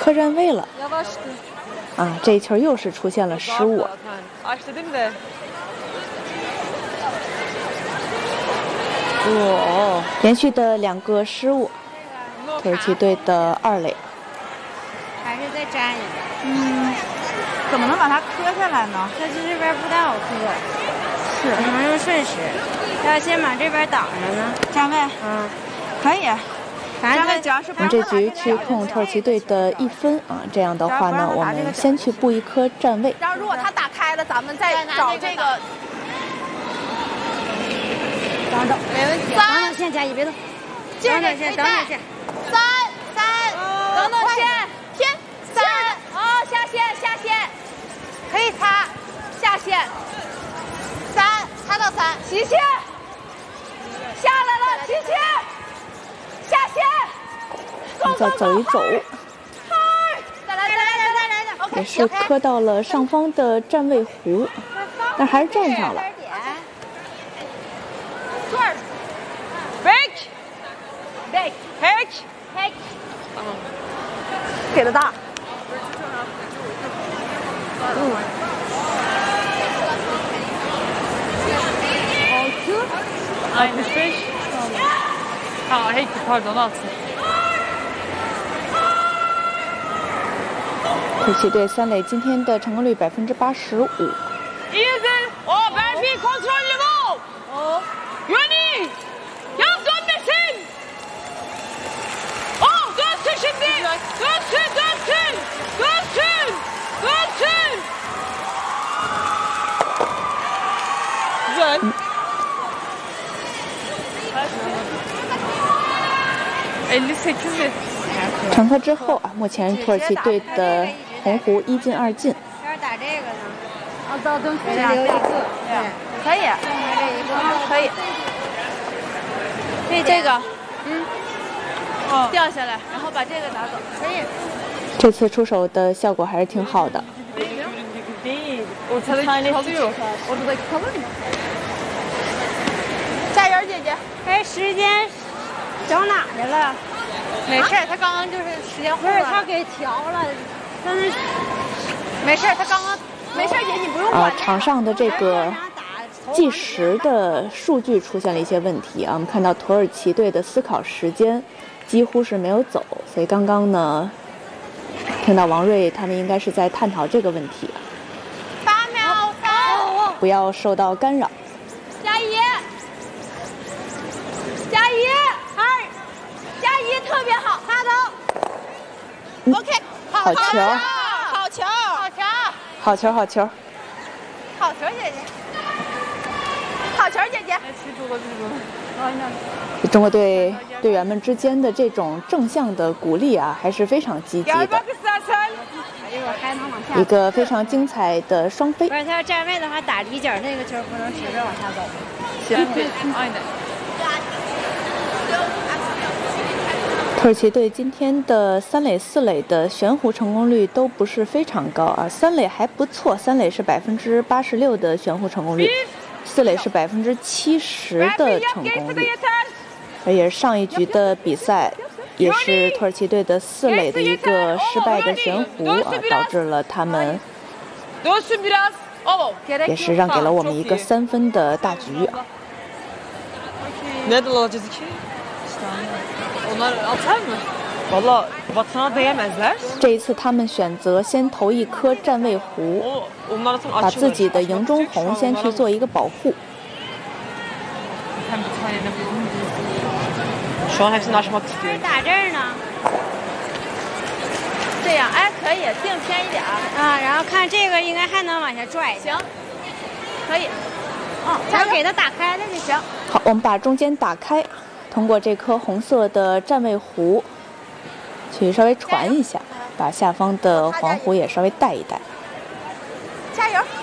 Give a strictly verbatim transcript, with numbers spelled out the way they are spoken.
客站位了。啊，这一球又是出现了失误。哦，连续的两个失误，土耳其队的二垒。 还是再粘一个。 嗯，怎么能把它磕下来呢？ 它这边不太好磕。是，只能用顺时。要先把这边挡上呢。 站位。 嗯， 可以。 反正只要是我们这局去控土耳其队的一分啊，这样的话呢，我们先去布一颗站位。 然后如果他打开了，咱们再找这个。 等等，没问题。等等线，佳怡别动。等等线，等等线。 三三，等等线，天三，哦，下线下线，可以擦，下线。三，擦到三，齐线，下来了，齐线。下线， 我们再走一走， 再来再来再来再来， 也是磕到了上方的站位弧，但还是站上了。 break break break break， 给的大。嗯。 altmış beş. Ha, hey, pardon, altı. 土耳其队三垒今天的成功率百分之八十五。 İyidir. O Berfi kontrollü bul. O. Yöni. Yaz dönmesin. Oh, dönsün şimdi. Dönsün, dönsün. Dönsün. Dönsün. Güzel. 传科之后啊，目前土耳其队的红狐一进二进。 要是打这个呢？ 啊，到灯给他留一个， 对，可以， 这一个可以。这这个，嗯，哦，掉下来，然后把这个拿走，可以。 这次出手的效果还是挺好的。 加油，姐姐！ 哎，时间整哪去了？ 没事，他刚刚就是时间不是他给调了，但是没事，他刚刚没事，姐你不用管。 啊，场上的这个计时的数据出现了一些问题啊，我们看到土耳其队的思考时间几乎是没有走，所以刚刚呢，听到王瑞他们应该是在探讨这个问题。 八秒三， 不要受到干扰。 加一，加一，二，加一，特别好，哈登。OK， 好球， 好球，好球， 好球，好球， 好球，姐姐，好球，姐姐。 中国队队员们之间的这种正向的鼓励啊，还是非常积极的。 一会儿还能往下。 一个非常精彩的双飞。 不是他要站位的话，打离角那个球不能随便往下走。 行，哎的。 土耳其队今天的三垒、四垒的悬壶成功率都不是非常高啊，三垒还不错，三垒是百分之八十六的悬壶成功率，四垒是百分之七十的成功率。而也是上一局的比赛，也是土耳其队的四垒的一个失败的悬壶啊，导致了他们也是让给了我们一个三分的大局啊。 Nerede olacağız iki? Onlar atar mı? Valla vatana değemezler. 这一次他们选择先投一颗站位壶，把自己的营中红先去做一个保护。 Şu an hepsini açmak istiyorum. 打这儿呢。 这样，哎，可以定偏一点啊，然后看这个应该还能往下拽。 行，可以。 哦，咱给它打开了就行。 好，我们把中间打开，通过这颗红色的站位壶，去稍微传一下，把下方的黄壶也稍微带一带。 加油！